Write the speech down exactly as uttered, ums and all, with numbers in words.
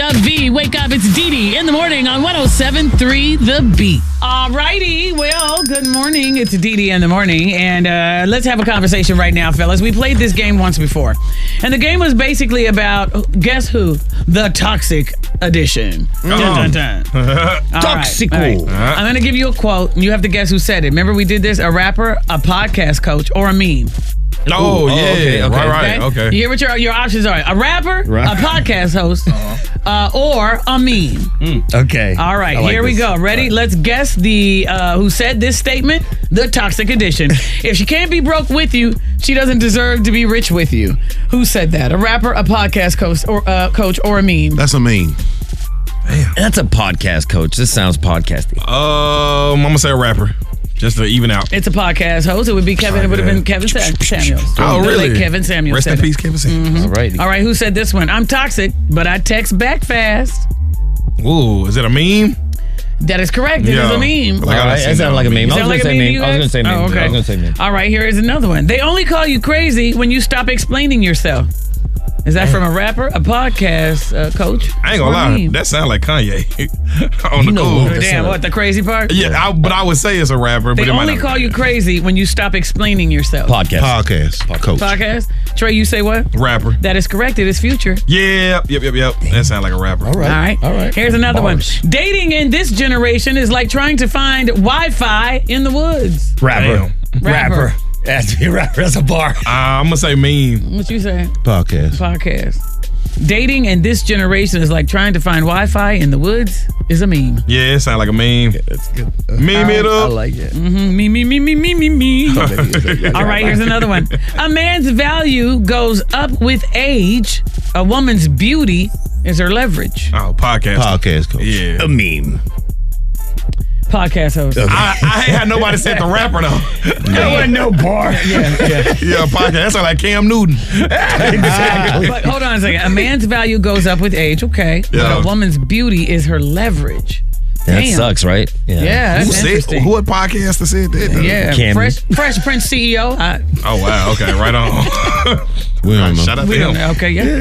Dub V, wake up. It's Dee Dee in the morning on one oh seven point three The Beat. All righty. Well, good morning. It's Dee Dee in the morning. And uh, let's have a conversation right now, fellas. We played this game once before. And the game was basically about, guess who? The Toxic Edition. Oh. Dun, dun, dun. Toxic. Right. Right. I'm going to give you a quote, and you have to guess who said it. Remember we did this? A rapper, a podcast coach, or a meme. Oh, Ooh, yeah. okay, okay. Right, right. Okay. You hear what your, your options are? A rapper, Right. a podcast host, uh, or a meme. Okay. All right, I like here we this. go. Ready? Right. Let's guess the uh, who said this statement. The Toxic Edition. If she can't be broke with you, she doesn't deserve to be rich with you. Who said that? A rapper, a podcast coach, or uh, coach, or a meme? That's a meme. That's a podcast coach. This sounds podcasty. Um, I'm gonna say a rapper, just to even out. It's a podcast host. It would be Kevin. It would have been Kevin Sam- Samuels. Oh, The really? late Kevin Samuels. Rest said in it. peace, Kevin Samuels. All right. All right, who said this one? I'm toxic, but I text back fast. Ooh, is it a meme? That is correct. It Yeah. is a meme. Like, All I right. seen That sounded like a meme. I Sound was like going a to say meme to you meme. I was going to guys? say meme. Oh, okay. I was going to say meme. All right, here is another one. They only call you crazy when you stop explaining yourself. Is that from a rapper, a podcast uh, coach? I ain't or gonna a lie, meme? that sound like Kanye on the know cool. what? Damn, what, the crazy part? Yeah, I, but I would say it's a rapper. They but it might only not call be. you crazy when you stop explaining yourself. Podcast. Podcast. Coach. Podcast? Trey, you say what? rapper. That is correct. It is Future. Yeah, yep, yep, yep. That sound like a rapper. All right. All right. All right. Here's another Bars. one. Dating in this generation is like trying to find Wi-Fi in the woods. Rapper. Damn. Rapper. It has to be a rapper. That's a bar. Uh, I'm gonna say meme. What you say? Podcast. Podcast. Dating in this generation is like trying to find Wi-Fi in the woods is a meme. Yeah, it sound like a meme. That's good. Meme it I up. like it. Mm, me, me, me, me, me, me, me. All right, here's another one. A man's value goes up with age. A woman's beauty is her leverage. Oh, podcast. Podcast coach. Yeah. A meme. Podcast host. I, I ain't had nobody said the rapper though. There wasn't no bar. Yeah, yeah. Yeah, podcast. That sound like Cam Newton. Exactly. But hold on a second. A man's value goes up with age, okay. Yeah. But a woman's beauty is her leverage. That Damn. sucks, right? Yeah, Who that's said? interesting. What podcaster said that? though? Yeah, Cam. Fresh, Fresh Prince C E O. I, Oh wow. Okay. Right on. We don't know. Shout out we to don't him. know. Okay, yeah.